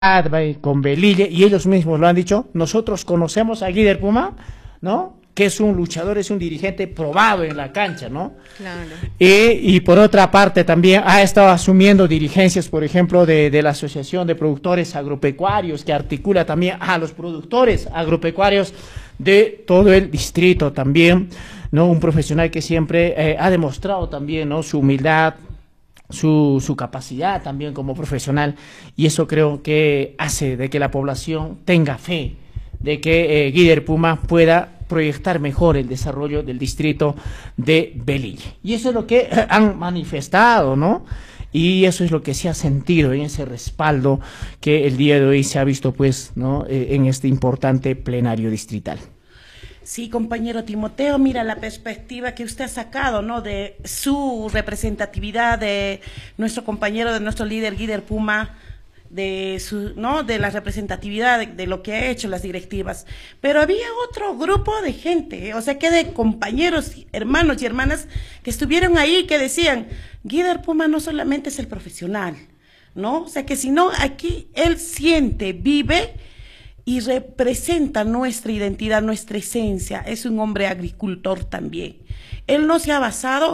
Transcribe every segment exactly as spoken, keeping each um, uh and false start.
con Velille, y ellos mismos lo han dicho, nosotros conocemos a Guider Puma, ¿no? Que es un luchador, es un dirigente probado en la cancha, ¿no? Claro. Y, y por otra parte también ha estado asumiendo dirigencias, por ejemplo, de, de la Asociación de Productores Agropecuarios, que articula también a los productores agropecuarios de todo el distrito también, ¿no? Un profesional que siempre eh, ha demostrado también, ¿no? Su humildad, Su, su capacidad también como profesional, y eso creo que hace de que la población tenga fe de que eh, Guider Puma pueda proyectar mejor el desarrollo del distrito de Velille. Y eso es lo que han manifestado, ¿no? Y eso es lo que se ha sentido en ese respaldo que el día de hoy se ha visto, pues, ¿no? Eh, en este importante plenario distrital. Sí, compañero Timoteo, mira la perspectiva que usted ha sacado, ¿no? De su representatividad, de nuestro compañero, de nuestro líder Guider Puma, de su, ¿no? De la representatividad de, de lo que ha hecho las directivas. Pero había otro grupo de gente, ¿eh? O sea, que de compañeros, hermanos y hermanas que estuvieron ahí, que decían, Guider Puma no solamente es el profesional, ¿no? O sea, que si no, aquí él siente, vive y representa nuestra identidad, nuestra esencia. Es un hombre agricultor también. Él no se ha basado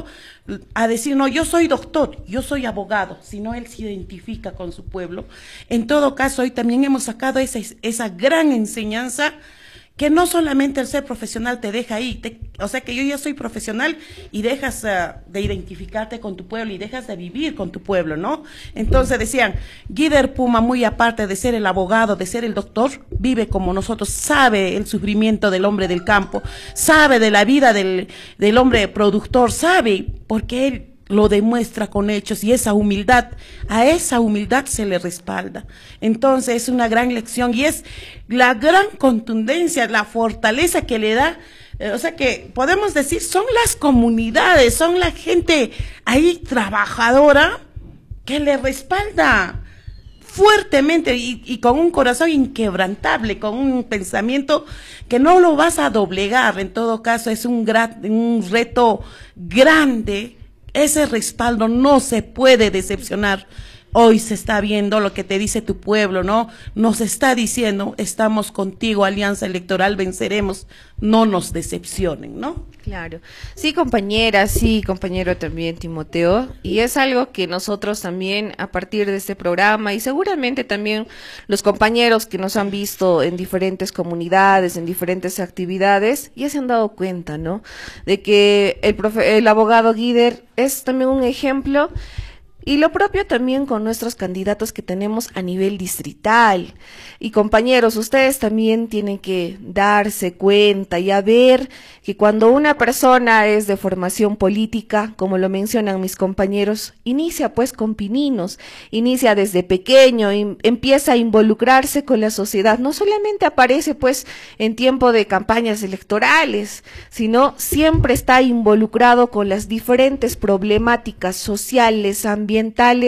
a decir, no, yo soy doctor, yo soy abogado, sino él se identifica con su pueblo. En todo caso, hoy también hemos sacado esa, esa gran enseñanza, que no solamente el ser profesional te deja ahí, te, o sea que yo ya soy profesional y dejas uh, de identificarte con tu pueblo y dejas de vivir con tu pueblo, ¿no? Entonces decían, Guider Puma, muy aparte de ser el abogado, de ser el doctor, vive como nosotros, sabe el sufrimiento del hombre del campo, sabe de la vida del, del hombre productor, sabe, porque él lo demuestra con hechos, y esa humildad, a esa humildad se le respalda. Entonces es una gran lección y es la gran contundencia, la fortaleza que le da, eh, o sea que podemos decir, son las comunidades, son la gente ahí trabajadora que le respalda fuertemente y, y con un corazón inquebrantable, con un pensamiento que no lo vas a doblegar. En todo caso es un, gran, un reto grande. Ese respaldo no se puede decepcionar. Hoy se está viendo lo que te dice tu pueblo, ¿no? Nos está diciendo, estamos contigo, Alianza Electoral, venceremos, no nos decepcionen, ¿no? Claro. Sí, compañera, sí, compañero también, Timoteo, y es algo que nosotros también, a partir de este programa, y seguramente también los compañeros que nos han visto en diferentes comunidades, en diferentes actividades, ya se han dado cuenta, ¿no? De que el, profe, el abogado Guider es también un ejemplo. Y lo propio también con nuestros candidatos que tenemos a nivel distrital. Y compañeros, ustedes también tienen que darse cuenta y a ver que cuando una persona es de formación política, como lo mencionan mis compañeros, inicia pues con pininos, inicia desde pequeño, empieza a involucrarse con la sociedad. No solamente aparece pues en tiempo de campañas electorales, sino siempre está involucrado con las diferentes problemáticas sociales, ambientales,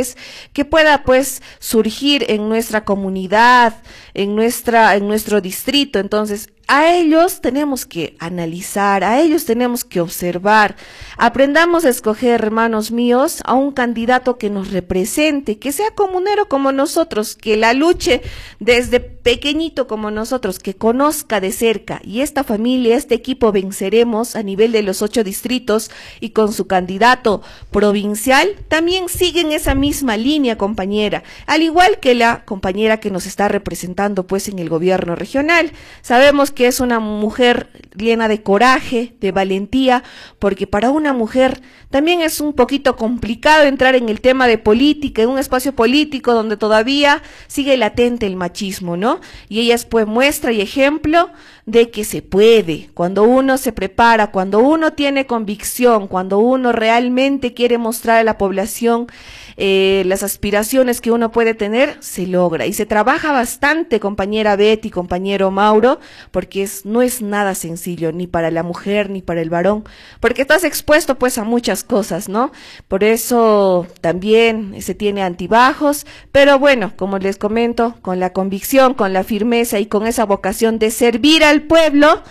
que pueda pues surgir en nuestra comunidad, en nuestra, en nuestro distrito. Entonces, a ellos tenemos que analizar, a ellos tenemos que observar. Aprendamos a escoger, hermanos míos, a un candidato que nos represente, que sea comunero como nosotros, que la luche desde pequeñito como nosotros, que conozca de cerca. Y esta familia, este equipo venceremos a nivel de los ocho distritos, y con su candidato provincial también siguen esa misma línea, compañera, al igual que la compañera que nos está representando pues en el gobierno regional. Sabemos que que es una mujer llena de coraje, de valentía, porque para una mujer también es un poquito complicado entrar en el tema de política, en un espacio político donde todavía sigue latente el machismo, ¿no? Y ella es pues muestra y ejemplo de que se puede, cuando uno se prepara, cuando uno tiene convicción, cuando uno realmente quiere mostrar a la población eh, las aspiraciones que uno puede tener, se logra. Y se trabaja bastante, compañera Betty, compañero Mauro, porque es, no es nada sencillo, ni para la mujer, ni para el varón, porque estás expuesto pues a muchas cosas, ¿no? Por eso también se tiene antibajos, pero bueno, como les comento, con la convicción, con la firmeza y con esa vocación de servir al pueblo,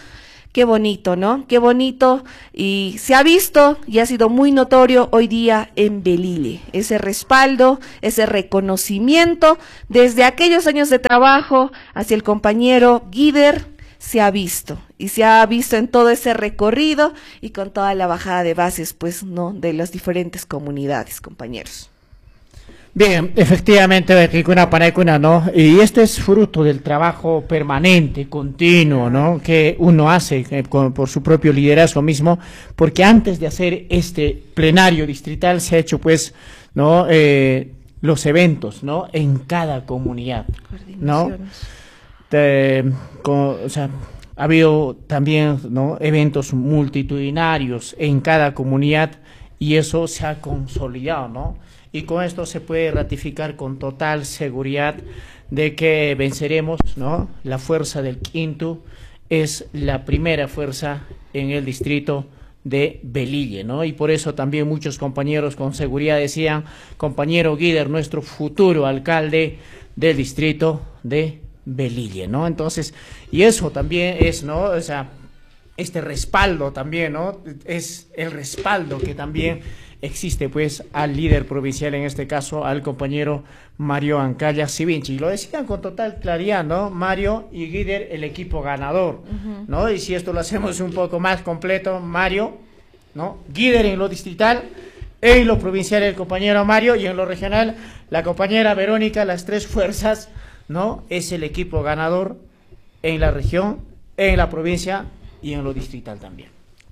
Qué bonito, ¿no? Qué bonito, y se ha visto y ha sido muy notorio hoy día en Belile, ese respaldo, ese reconocimiento desde aquellos años de trabajo hacia el compañero Guider, se ha visto, y se ha visto en todo ese recorrido y con toda la bajada de bases, pues, ¿no?, de las diferentes comunidades, compañeros. Bien, efectivamente, Kikuna Panekuna, ¿no? Y este es fruto del trabajo permanente, continuo, ¿no? Que uno hace eh, con, por su propio liderazgo mismo, porque antes de hacer este plenario distrital se ha hecho, pues, ¿no? Eh, los eventos, ¿no? En cada comunidad, ¿no? De, con, o sea, ha habido también, ¿no?, eventos multitudinarios en cada comunidad y eso se ha consolidado, ¿no? Y con esto se puede ratificar con total seguridad de que venceremos, ¿no? La fuerza del Quinto es la primera fuerza en el distrito de Belille, ¿no? Y por eso también muchos compañeros con seguridad decían, compañero Guider, nuestro futuro alcalde del distrito de Belille, ¿no? Entonces, y eso también es, ¿no? O sea, este respaldo también, ¿no? Es el respaldo que también existe, pues, al líder provincial, en este caso, al compañero Mario Ancaya Sivinchi. Y lo decían con total claridad, ¿no? Mario y Guider, el equipo ganador, uh-huh. ¿no? Y si esto lo hacemos un poco más completo, Mario, ¿no? Guider en lo distrital, en lo provincial el compañero Mario, y en lo regional la compañera Verónica, las tres fuerzas, ¿no? Es el equipo ganador en la región, en la provincia y en lo distrital también.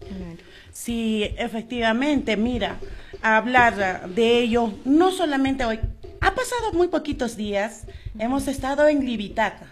Sí, efectivamente, mira, hablar de ello, no solamente hoy, ha pasado muy poquitos días, hemos estado en Libitaca,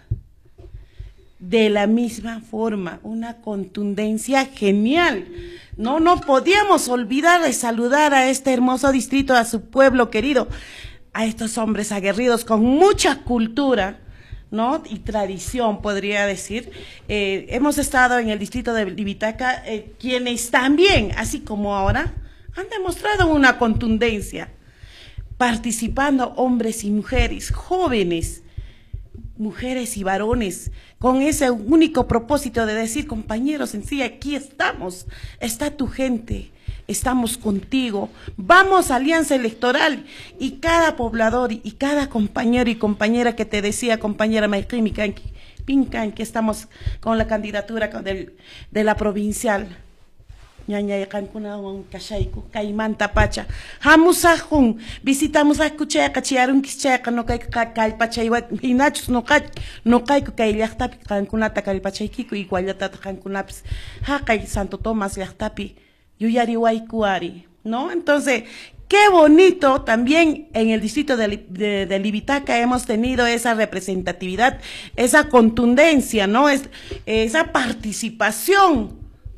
de la misma forma, una contundencia genial, no, no podíamos olvidar de saludar a este hermoso distrito, a su pueblo querido, a estos hombres aguerridos con mucha cultura, ¿no? Y tradición, podría decir. Eh, hemos estado en el distrito de Libitaca, eh, quienes también, así como ahora, han demostrado una contundencia, participando hombres y mujeres, jóvenes, mujeres y varones, con ese único propósito de decir, compañeros, en sí, aquí estamos, está tu gente, estamos contigo, vamos a alianza electoral, y cada poblador y cada compañero y compañera que te decía, compañera Maikimi Pincan, que estamos con la candidatura del, de la provincial, ñaña Cancuna, Cachaico, Caimanta Pacha, Hamusajun, visitamos a Cuchea, Cachiarun, Kicheca, no cai Calpachaiwa, Hinachus, no cai, no cai, Cailachtapi, Cancunata, Calpachaikico, y Guayatata, Cancunaps, Hakai, Santo Tomás, Yachtapi. Yuyarihuaycuari, ¿no? Entonces, qué bonito, también en el distrito de, de, de Libitaca hemos tenido esa representatividad, esa contundencia, ¿no? Es, esa participación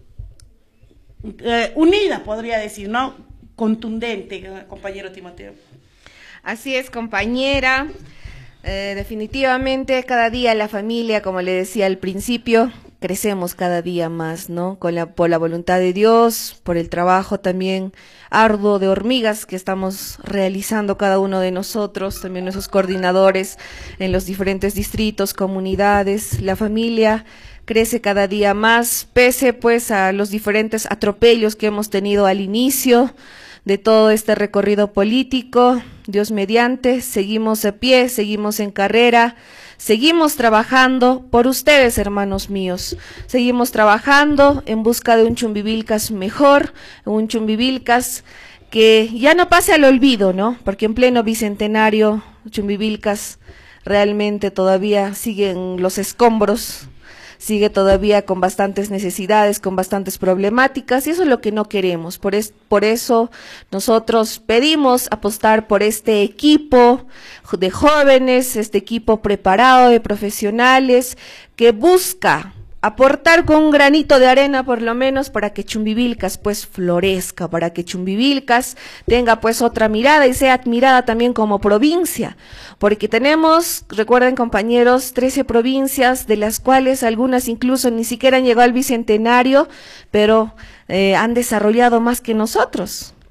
eh, unida, podría decir, ¿no? Contundente, compañero Timoteo. Así es, compañera. Eh, definitivamente, cada día la familia, como le decía al principio, crecemos cada día más, ¿no? Con la, por la voluntad de Dios, por el trabajo también arduo de hormigas que estamos realizando cada uno de nosotros, también nuestros coordinadores en los diferentes distritos, comunidades. La familia crece cada día más, pese pues a los diferentes atropellos que hemos tenido al inicio de todo este recorrido político. Dios mediante, seguimos a pie, seguimos en carrera, seguimos trabajando por ustedes, hermanos míos. Seguimos trabajando en busca de un Chumbivilcas mejor, un Chumbivilcas que ya no pase al olvido, ¿no? Porque en pleno bicentenario, Chumbivilcas realmente todavía siguen los escombros, sigue todavía con bastantes necesidades, con bastantes problemáticas, y eso es lo que no queremos. Por, es, por eso nosotros pedimos apostar por este equipo de jóvenes, este equipo preparado de profesionales que busca aportar con un granito de arena por lo menos para que Chumbivilcas pues florezca, para que Chumbivilcas tenga pues otra mirada y sea admirada también como provincia, porque tenemos, recuerden compañeros, trece provincias, de las cuales algunas incluso ni siquiera han llegado al bicentenario, pero eh, han desarrollado más que nosotros.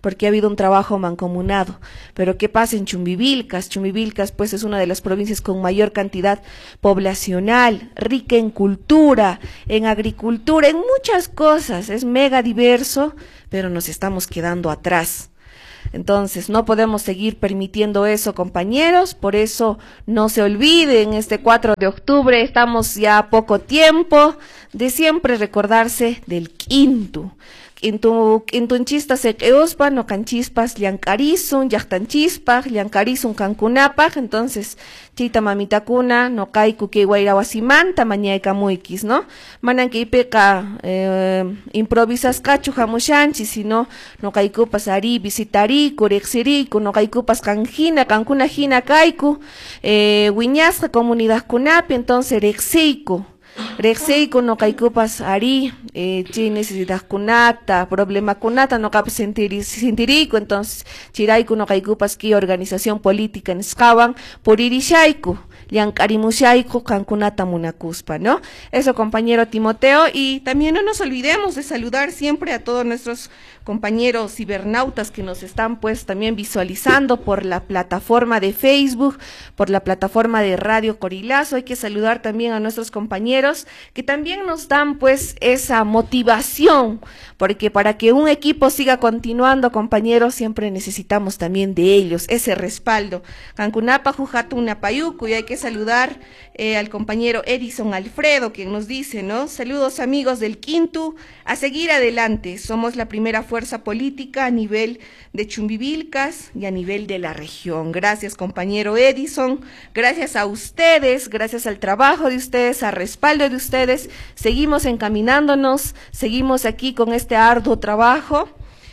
porque ha habido un trabajo mancomunado. Pero ¿qué pasa en Chumbivilcas? Chumbivilcas pues es una de las provincias con mayor cantidad poblacional, rica en cultura, en agricultura, en muchas cosas, es mega diverso, pero nos estamos quedando atrás. Entonces, no podemos seguir permitiendo eso, compañeros, por eso no se olviden, este cuatro de octubre estamos ya a poco tiempo de siempre recordarse del quinto. Quintu, quintunchistas se euspa, no canchispas, liancarizun, yachtanchispas, liancarizun cancunapaj, entonces, chita mamitakuna, no kaiku que guairawasimanta, mañaika muikis, ¿no? Manan que ipeca eh, improvisas cachu jamushanchi, sino no kaikupas ari, visitariku, rexiriku, no kaikupas canjina, cancuna jina kaiku, eh, wiñasca comunidad kunapi, entonces rexiku. Rexeico no kaikupas ari, eh, chi necesidad kunata, problema kunata no cap sintirico, entonces chiraiku no kaikupas ki organización política en Skawan, por irishaiku, liankarimushaiku kankunata munakuspa, ¿no? Eso, compañero Timoteo, y también no nos olvidemos de saludar siempre a todos nuestros compañeros cibernautas que nos están pues también visualizando por la plataforma de Facebook, por la plataforma de Radio Corilazo. Hay que saludar también a nuestros compañeros que también nos dan pues esa motivación, porque para que un equipo siga continuando, compañeros, siempre necesitamos también de ellos, ese respaldo. Cancunapa, Jujatuna, Payucu, y hay que saludar eh, al compañero Edison Alfredo, quien nos dice, ¿no? Saludos amigos del Quintu, a seguir adelante, somos la primera fuerza política a nivel de Chumbivilcas y a nivel de la región. Gracias, compañero Edison, gracias a ustedes, gracias al trabajo de ustedes, al respaldo de ustedes, seguimos encaminándonos, seguimos aquí con este arduo trabajo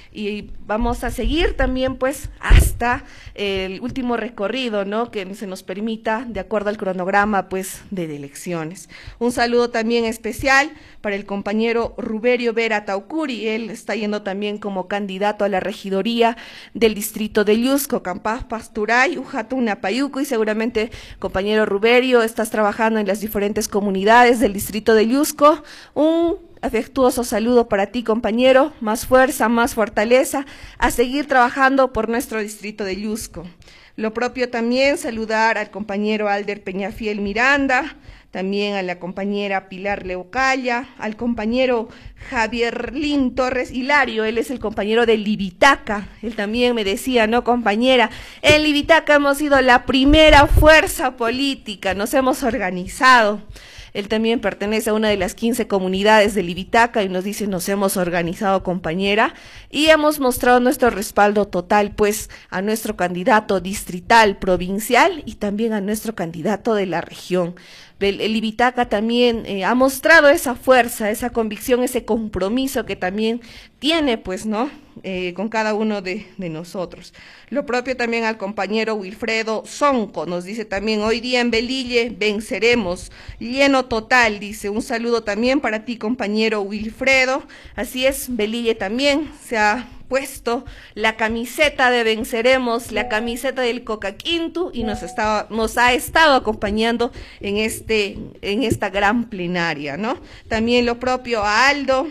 y vamos a seguir también pues hasta el último recorrido, ¿no?, que se nos permita de acuerdo al cronograma pues de elecciones. Un saludo también especial para el compañero Ruberio Vera Taucuri, él está yendo también como candidato a la regidoría del distrito de Llusco, Campás, Pasturay, Ujatuna, Payuco, y seguramente, compañero Ruberio, estás trabajando en las diferentes comunidades del distrito de Llusco. Un afectuoso saludo para ti, compañero, más fuerza, más fortaleza, a seguir trabajando por nuestro distrito de Llusco. Lo propio también saludar al compañero Alder Peñafiel Miranda, también a la compañera Pilar Leucaya, al compañero Javier Lin Torres Hilario, él es el compañero de Libitaca, él también me decía, no compañera, en Libitaca hemos sido la primera fuerza política, nos hemos organizado. Él también pertenece a una de las quince comunidades de Libitaca y nos dice, nos hemos organizado, compañera, y hemos mostrado nuestro respaldo total, pues, a nuestro candidato distrital, provincial y también a nuestro candidato de la región. El, el Libitaca también eh, ha mostrado esa fuerza, esa convicción, ese compromiso que también tiene, pues, ¿no?, eh, con cada uno de, de nosotros. Lo propio también al compañero Wilfredo Sonco, nos dice también, hoy día en Belille venceremos, lleno total, dice, un saludo también para ti, compañero Wilfredo. Así es, Belille también se ha puesto la camiseta de venceremos, la camiseta del Cocaquintu, y nos estaba, nos ha estado acompañando en este, en esta gran plenaria, ¿no? También lo propio a Aldo,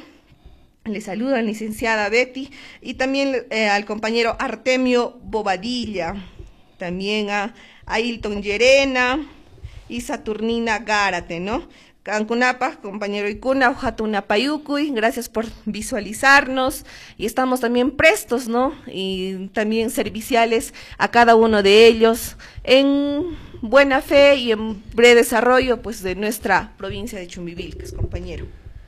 le saluda la licenciada Betty, y también eh, al compañero Artemio Bobadilla, también a, a Hilton Llerena y Saturnina Gárate, ¿no? Cancunapa, compañero Icuna, Ojatuna Payucuy, gracias por visualizarnos y estamos también prestos, ¿no?, y también serviciales a cada uno de ellos en buena fe y en breve desarrollo pues de nuestra provincia de Chumbivilcas, compañero.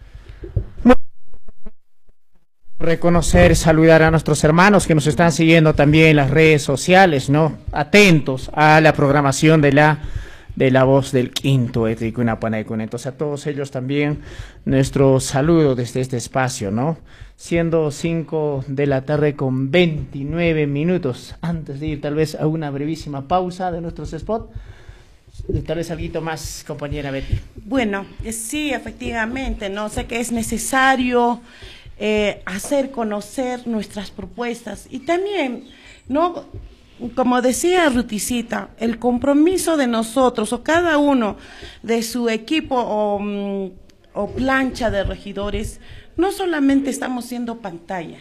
Reconocer, saludar a nuestros hermanos que nos están siguiendo también en las redes sociales, ¿no?, atentos a la programación de la de la voz del Quinto, entonces a todos ellos también nuestro saludo desde este espacio, ¿no? Siendo cinco de la tarde con veintinueve minutos, antes de ir tal vez a una brevísima pausa de nuestros spots, tal vez algo más, compañera Betty. Bueno, sí, efectivamente, no sé que es necesario eh, hacer conocer nuestras propuestas y también, ¿no?, como decía Ruticita, el compromiso de nosotros o cada uno de su equipo o, o plancha de regidores, no solamente estamos siendo pantalla,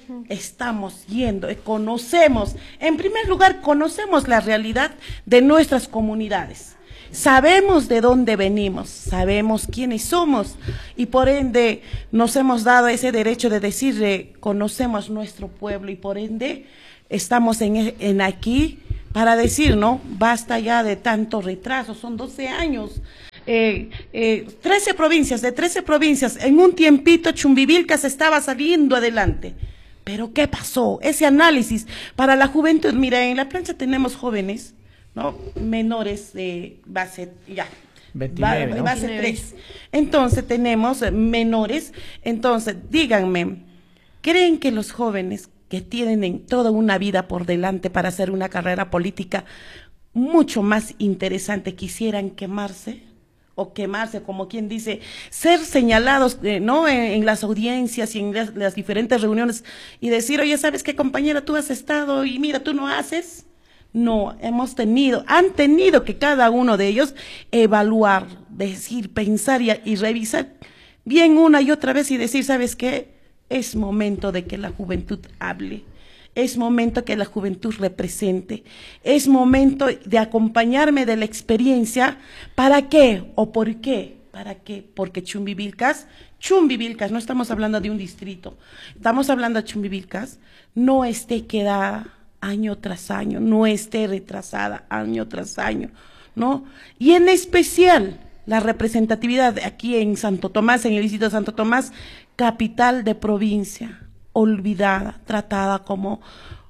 Uh-huh. Estamos yendo, eh, conocemos, en primer lugar, conocemos la realidad de nuestras comunidades. Sabemos de dónde venimos, sabemos quiénes somos y por ende nos hemos dado ese derecho de decir, eh, conocemos nuestro pueblo y por ende estamos en, en aquí para decir, ¿no? Basta ya de tanto retraso, son doce años, eh, eh, trece provincias, de trece provincias, en un tiempito Chumbivilcas estaba saliendo adelante. Pero ¿qué pasó? Ese análisis para la juventud, mira, en la plancha tenemos jóvenes, ¿no? Menores de base, ya, veintinueve, ¿no? base tres. Entonces tenemos menores, entonces díganme, ¿creen que los jóvenes que tienen toda una vida por delante para hacer una carrera política mucho más interesante quisieran quemarse? O quemarse, como quien dice, ser señalados, eh, ¿no? En, en las audiencias y en las, las diferentes reuniones y decir, oye, ¿sabes qué, compañera? Tú has estado y mira, tú no haces. No, hemos tenido, han tenido que cada uno de ellos evaluar, decir, pensar y, y revisar bien una y otra vez y decir, ¿sabes qué? Es momento de que la juventud hable, es momento que la juventud represente, es momento de acompañarme de la experiencia. ¿Para qué? ¿O por qué? ¿Para qué? Porque Chumbivilcas, Chumbivilcas, no estamos hablando de un distrito, estamos hablando de Chumbivilcas, no esté quedada año tras año, no esté retrasada año tras año, ¿no? Y en especial la representatividad aquí en Santo Tomás, en el distrito de Santo Tomás, capital de provincia, olvidada, tratada como,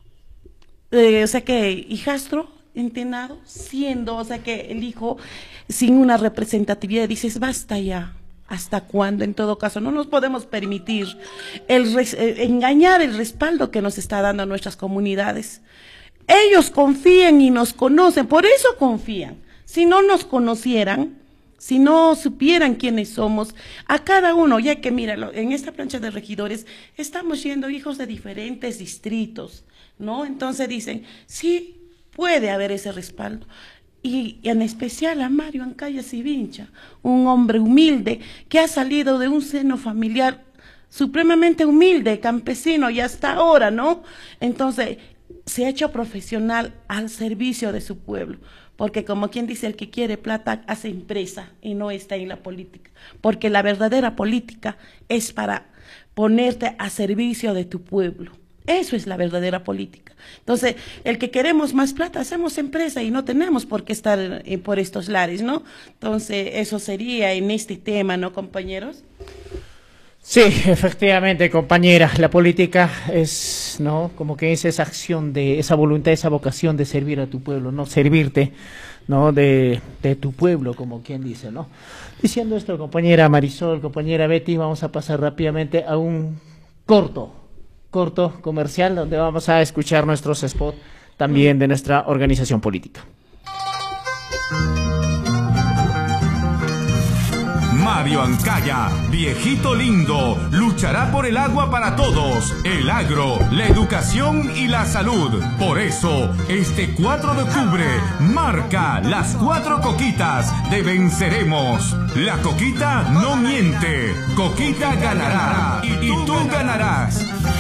eh, o sea que hijastro entenado, siendo, o sea que el hijo sin una representatividad, dices, basta ya. ¿Hasta cuándo? En todo caso, no nos podemos permitir el res, eh, engañar el respaldo que nos está dando nuestras comunidades. Ellos confían y nos conocen, por eso confían. Si no nos conocieran, si no supieran quiénes somos, a cada uno, ya que míralo, en esta plancha de regidores estamos yendo hijos de diferentes distritos, ¿no? Entonces dicen, sí, puede haber ese respaldo. Y, y en especial a Mario Ancaya Sivincha, un hombre humilde que ha salido de un seno familiar supremamente humilde, campesino, y hasta ahora, ¿no? Entonces, se ha hecho profesional al servicio de su pueblo, porque como quien dice, el que quiere plata hace empresa y no está en la política, porque la verdadera política es para ponerte a servicio de tu pueblo. Eso es la verdadera política. Entonces, el que queremos más plata, hacemos empresa y no tenemos por qué estar eh, por estos lares, ¿no? Entonces, eso sería en este tema, ¿no, compañeros? Sí, efectivamente, compañera, la política es, ¿no? Como que es esa acción de, esa voluntad, esa vocación de servir a tu pueblo, no servirte, ¿no? De, de tu pueblo, como quien dice, ¿no? Diciendo esto, compañera Marisol, compañera Betty, vamos a pasar rápidamente a un corto. corto comercial donde vamos a escuchar nuestros spots también de nuestra organización política. Mario Ancaya, viejito lindo, luchará por el agua para todos, el agro, la educación y la salud. Por eso, este cuatro de octubre, marca las cuatro coquitas de Venceremos. La coquita no miente, coquita ganará y, y tú ganarás.